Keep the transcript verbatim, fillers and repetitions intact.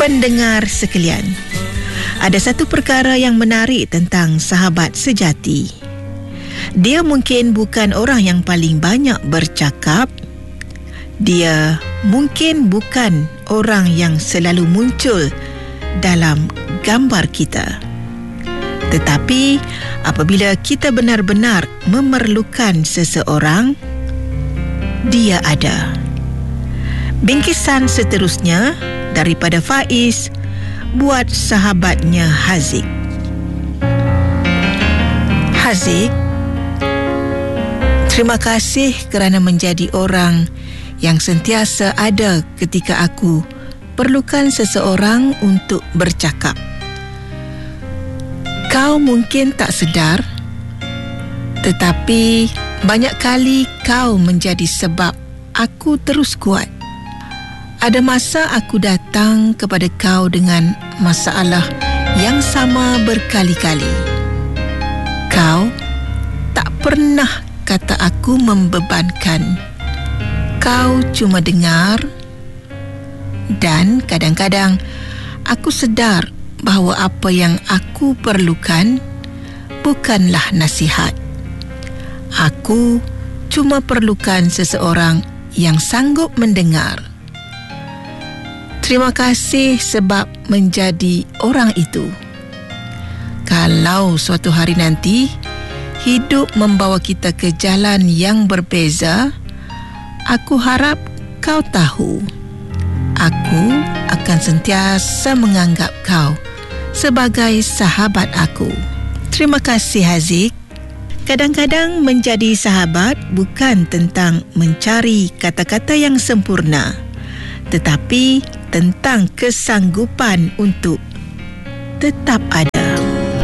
Pendengar sekalian, ada satu perkara yang menarik tentang sahabat sejati. Dia mungkin bukan orang yang paling banyak bercakap. Dia mungkin bukan orang yang selalu muncul dalam gambar kita. Tetapi apabila kita benar-benar memerlukan seseorang, dia ada. Bingkisan seterusnya daripada Faiz buat sahabatnya Haziq. Haziq, terima kasih kerana menjadi orang yang sentiasa ada ketika aku perlukan seseorang untuk bercakap. Kau mungkin tak sedar, tetapi banyak kali kau menjadi sebab aku terus kuat. Ada masa aku datang kepada kau dengan masalah yang sama berkali-kali. Kau tak pernah kata aku membebankan. Kau cuma dengar, dan kadang-kadang aku sedar bahawa apa yang aku perlukan bukanlah nasihat. Aku cuma perlukan seseorang yang sanggup mendengar. Terima kasih sebab menjadi orang itu. Kalau suatu hari nanti hidup membawa kita ke jalan yang berbeza, aku harap kau tahu, aku akan sentiasa menganggap kau sebagai sahabat aku. Terima kasih, Haziq. Kadang-kadang menjadi sahabat bukan tentang mencari kata-kata yang sempurna, tetapi tentang kesanggupan untuk tetap ada.